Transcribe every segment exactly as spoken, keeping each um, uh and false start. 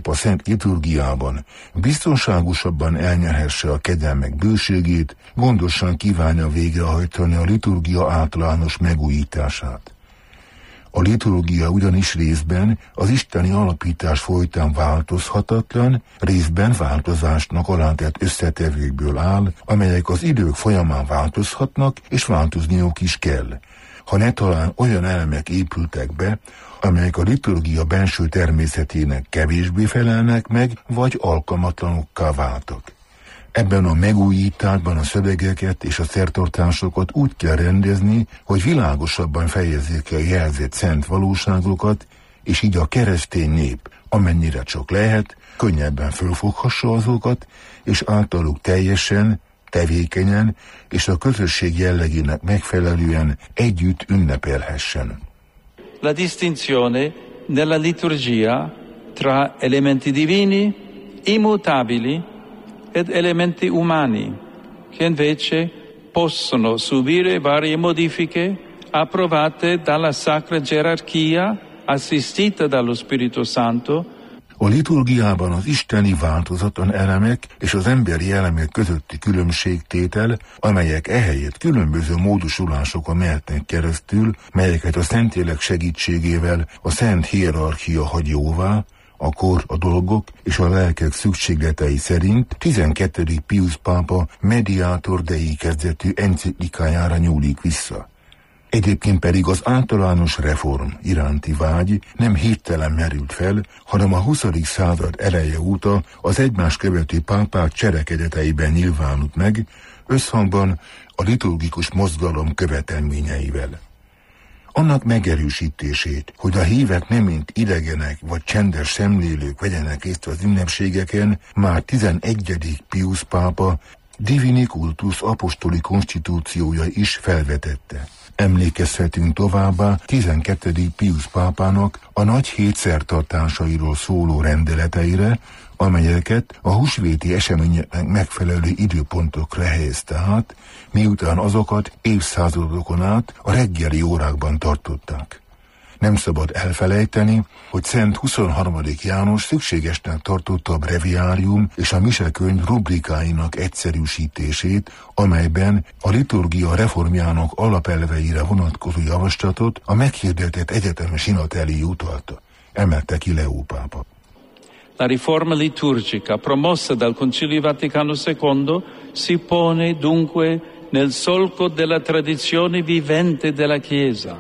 pápa szent liturgiában biztonságosabban elnyerhesse a kegyelmek bőségét, gondosan kívánja végrehajtani a liturgia általános megújítását. A liturgia ugyanis részben az isteni alapítás folytán változhatatlan, részben változásnak alátett összetevőkből áll, amelyek az idők folyamán változhatnak, és változniuk is kell. Ha ne talán olyan elemek épültek be, amelyek a liturgia benső természetének kevésbé felelnek meg, vagy alkalmatlanokká váltak. Ebben a megújításban a szövegeket és a szertartásokat úgy kell rendezni, hogy világosabban fejezzék ki a jelzett szent valóságokat, és így a keresztény nép, amennyire csak lehet, könnyebben fölfoghassa azokat, és általuk teljesen, tevékenyen és a közösség jellegének megfelelően együtt ünnepelhessen. La distinzione nella liturgia tra elementi divini, immutabili, ed elementi umani, che invece possono subire varie modifiche approvate dalla sacra gerarchia, assistita dallo Spirito Santo. A liturgiában az isteni változatlan elemek és az emberi elemek közötti különbségtétel, amelyek ehelyett különböző módosulásokon mehetnek keresztül, melyeket a Szentlélek segítségével a szent hierarchia hagy jóvá, akkor a dolgok és a lelkek szükségletei szerint tizenkettedik Piusz pápa Mediator Dei kezdetű enciklikájára nyúlik vissza. Egyébként pedig az általános reform iránti vágy nem hirtelen merült fel, hanem a huszadik század eleje óta az egymást követő pápák cselekedeteiben nyilvánult meg, összhangban a liturgikus mozgalom követelményeivel. Annak megerősítését, hogy a hívek nem mint idegenek vagy csendes szemlélők vegyenek részt az ünnepségeken, már tizenegyedik Piusz pápa Divini Cultus apostoli konstitúciója is felvetette. Emlékezhetünk továbbá tizenkettedik Piusz pápának a nagy hét szertartásairól szóló rendeleteire, amelyeket a húsvéti eseményeknek megfelelő időpontokra helyezte át, miután azokat évszázadokon át a reggeli órákban tartották. Nem szabad elfelejteni, hogy Szent huszonharmadik János szükségesnek tartotta a breviárium és a misekönyv rubrikáinak egyszerűsítését, amelyben a liturgia reformjának alapelveire vonatkozó javaslatot a meghirdetett egyetemes sinat elé utalta, emelte ki Leó pápa. La riforma liturgica promossa dal Concilio Vaticano secondo si pone dunque nel solco della tradizione vivente della Chiesa.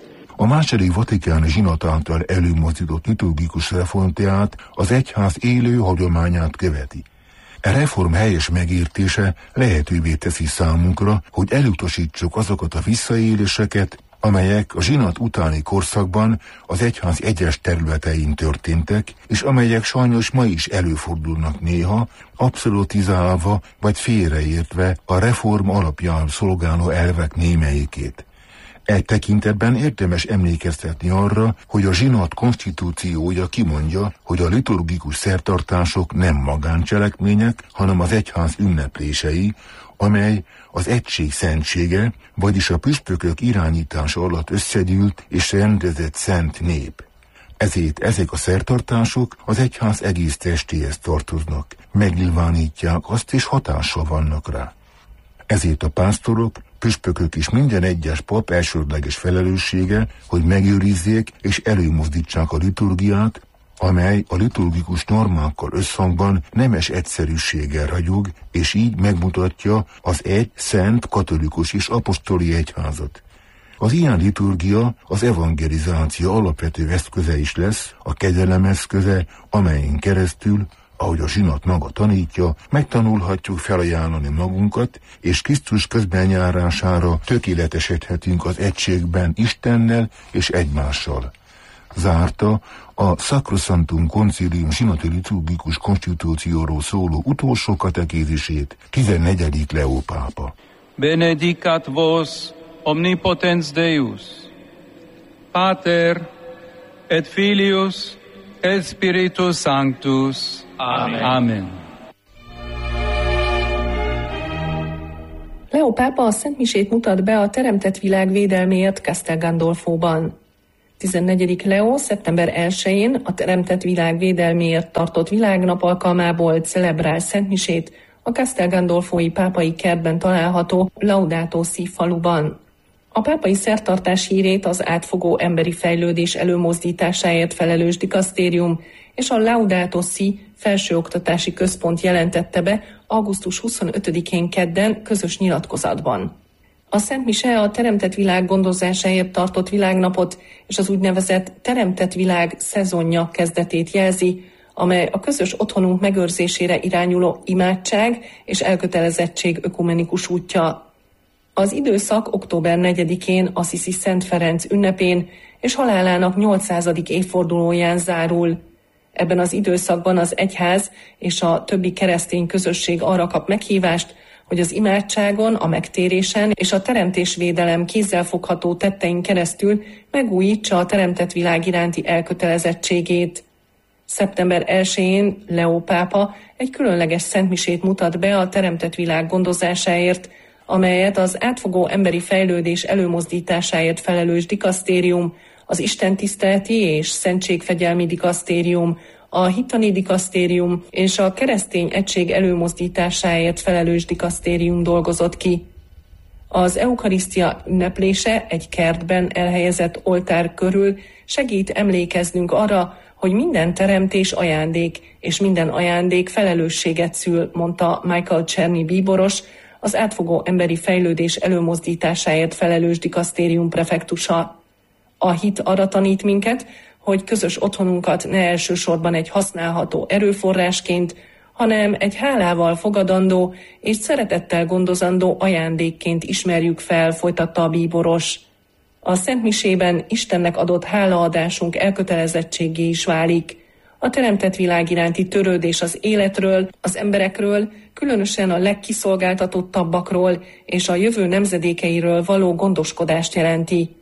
A második vatikáni zsinat által előmozdított liturgikus reform tehát az egyház élő hagyományát követi. E reform helyes megértése lehetővé teszi számunkra, hogy elutasítsuk azokat a visszaéléseket, amelyek a zsinat utáni korszakban az egyház egyes területein történtek, és amelyek sajnos ma is előfordulnak néha, abszolutizálva vagy félreértve a reform alapján szolgáló elvek némelyikét. E tekintetben érdemes emlékeztetni arra, hogy a zsinat konstitúciója kimondja, hogy a liturgikus szertartások nem magáncselekmények, hanem az egyház ünneplései, amely az egység szentsége, vagyis a püspökök irányítása alatt összegyűlt és rendezett szent nép. Ezért ezek a szertartások az egyház egész testéhez tartoznak, megnyilvánítják azt és hatással vannak rá. Ezért a pásztorok, püspökök is minden egyes pap elsődleges felelőssége, hogy megőrizzék és előmozdítsák a liturgiát, amely a liturgikus normákkal összhangban nemes egyszerűséggel ragyog, és így megmutatja az egy szent, katolikus és apostoli egyházat. Az ilyen liturgia az evangelizáció alapvető eszköze is lesz, a kegyelem eszköze, amelyen keresztül, ahogy a zsinat maga tanítja, megtanulhatjuk felajánlani magunkat, és Krisztus közbenjárására tökéletesedhetünk az egységben Istennel és egymással. Zárta a Sacrosanctum Concilium zsinati liturgikus konstitúcióról szóló utolsó katekézisét tizennegyedik Leó pápa. Benedicat vos omnipotens Deus, Pater et Filius et Spiritus Sanctus. Amen. Amen. Leó pápa a Szent Misét mutat be a teremtett világ védelméért Castel Gandolfóban. tizennegyedik Leo szeptember elsején a Teremtett Világ védelméért tartott világnap alkalmából celebrál szentmisét a Castel Gandolfói pápai kertben található Laudato Si faluban. A pápai szertartás hírét az átfogó emberi fejlődés előmozdításáért felelős dikasztérium és a Laudato Si felsőoktatási központ jelentette be augusztus huszonötödikén kedden közös nyilatkozatban. A Szent Mise a Teremtett Világ gondozásáért tartott világnapot és az úgynevezett Teremtett Világ szezonja kezdetét jelzi, amely a közös otthonunk megőrzésére irányuló imádság és elkötelezettség ökumenikus útja. Az időszak október negyedikén Assisi Szent Ferenc ünnepén és halálának nyolcszázadik évfordulóján zárul. Ebben az időszakban az egyház és a többi keresztény közösség arra kap meghívást, hogy az imádságon, a megtérésen és a teremtésvédelem kézzelfogható tettein keresztül megújítsa a teremtett világ iránti elkötelezettségét. szeptember elsején Leo pápa egy különleges szentmisét mutat be a teremtett világ gondozásáért, amelyet az átfogó emberi fejlődés előmozdításáért felelős dikasztérium, az istentiszteleti és szentségfegyelmi dikasztérium, a hittani dikasztérium és a keresztény egység előmozdításáért felelős dikasztérium dolgozott ki. Az eukarisztia ünneplése egy kertben elhelyezett oltár körül segít emlékeznünk arra, hogy minden teremtés ajándék, és minden ajándék felelősséget szül, mondta Michael Czerny bíboros, az átfogó emberi fejlődés előmozdításáért felelős dikasztérium prefektusa. A hit arra tanít minket, hogy közös otthonunkat ne elsősorban egy használható erőforrásként, hanem egy hálával fogadandó és szeretettel gondozandó ajándékként ismerjük fel, folytatta a bíboros. A Szent Misében Istennek adott hálaadásunk elkötelezettséggé is válik. A teremtett világ iránti törődés az életről, az emberekről, különösen a legkiszolgáltatottabbakról és a jövő nemzedékeiről való gondoskodást jelenti.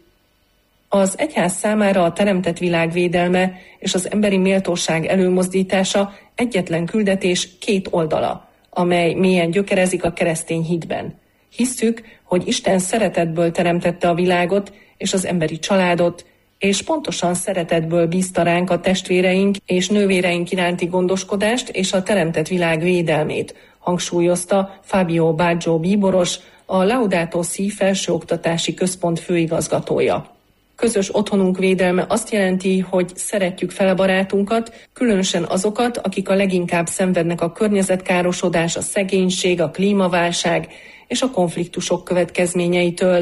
Az egyház számára a teremtett világ védelme és az emberi méltóság előmozdítása egyetlen küldetés két oldala, amely mélyen gyökerezik a keresztény hitben. Hisszük, hogy Isten szeretetből teremtette a világot és az emberi családot, és pontosan szeretetből bízta ránk a testvéreink és nővéreink iránti gondoskodást és a teremtett világ védelmét, hangsúlyozta Fabio Baggio bíboros, a Laudato Si felsőoktatási központ főigazgatója. Közös otthonunk védelme azt jelenti, hogy szeretjük fel a barátunkat, különösen azokat, akik a leginkább szenvednek a környezetkárosodás, a szegénység, a klímaválság és a konfliktusok következményeitől.